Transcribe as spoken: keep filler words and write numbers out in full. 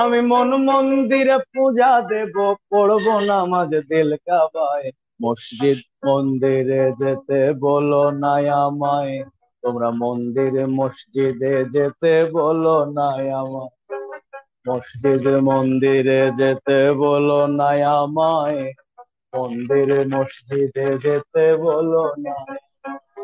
আমি মন মন্দিরে পূজা দেব, পড়বো নামাজ দিল কাবায়। মসজিদ মন্দিরে যেতে বলো নাই আমায়, তোমরা মন্দিরে মসজিদে যেতে বলো নাই আমায়। মসজিদ মন্দিরে যেতে বলো নাই আমায়, মন্দিরে মসজিদে যেতে বলো না।